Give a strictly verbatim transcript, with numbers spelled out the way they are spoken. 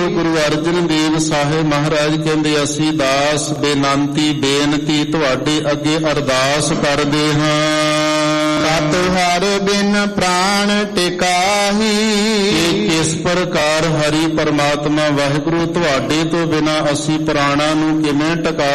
ਗੁਰੂ ਅਰਜਨ ਦੇਵ ਸਾਹਿਬ ਮਹਾਰਾਜ ਕਹਿੰਦੇ, ਅਸੀਂ ਦਾਸ ਬੇਨੰਤੀ ਬੇਨਤੀ ਤੁਹਾਡੇ ਅੱਗੇ ਅਰਦਾਸ ਕਰਦੇ ਹਾਂ। ਸਤ ਹਰ ਬਿਨ ਪ੍ਰਾਣ ਟਿਕਾਹੀ, ਕਿ ਕਿਸ ਪ੍ਰਕਾਰ ਹਰੀ ਪਰਮਾਤਮਾ ਵਾਹਿਗੁਰੂ ਤੁਹਾਡੇ ਤੋਂ ਬਿਨਾਂ ਅਸੀਂ ਪ੍ਰਾਣਾਂ ਨੂੰ ਕਿਵੇਂ ਟਿਕਾ